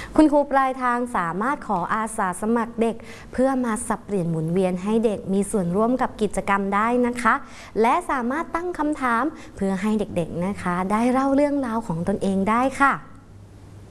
คุณครูปลายทางสามารถขออาสาสมัครเด็กเพื่อมาสับเปลี่ยนหมุนเวียนให้เด็กมีส่วนร่วมกับกิจกรรมได้นะคะและสามารถตั้งคำถามเพื่อให้เด็กๆนะคะได้เล่าเรื่องราวของตนเองได้ค่ะ